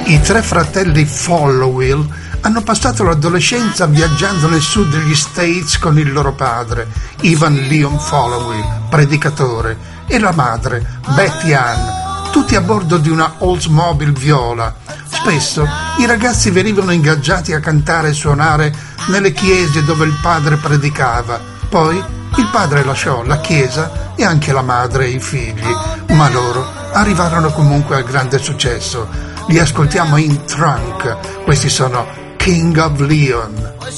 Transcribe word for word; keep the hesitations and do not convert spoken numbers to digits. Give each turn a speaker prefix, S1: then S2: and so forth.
S1: I tre fratelli Followill hanno passato l'adolescenza viaggiando nel sud degli States con il loro padre, Ivan Leon Followill, predicatore, e la madre, Betty Ann, tutti a bordo di una Oldsmobile viola. Spesso i ragazzi venivano ingaggiati a cantare e suonare nelle chiese dove il padre predicava. Poi il padre lasciò la chiesa e anche la madre e i figli, ma loro arrivarono comunque al grande successo. Li ascoltiamo in Trunk. Questi sono King of Leon.